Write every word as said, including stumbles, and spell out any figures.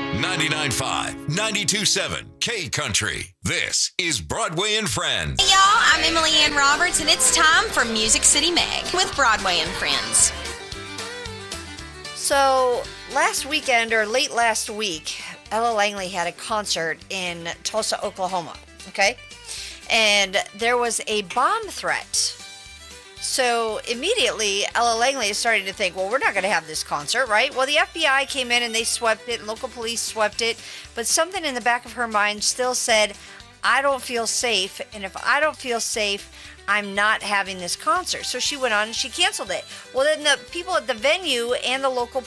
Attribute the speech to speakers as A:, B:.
A: ninety-nine point five, ninety-two point seven, K Country. This is Broadway and Friends.
B: Hey, y'all. I'm Emily Ann Roberts, and it's time for Music City Meg with Broadway and Friends.
C: So, last weekend, or late last week, Ella Langley had a concert in Tulsa, Oklahoma, okay? And there was a bomb threat. So, immediately, Ella Langley is starting to think, well, we're not going to have this concert, right? Well, the F B I came in and they swept it, and local police swept it, but something in the back of her mind still said, I don't feel safe, and if I don't feel safe, I'm not having this concert. So she went on and she canceled it. Well, then the people at the venue and the local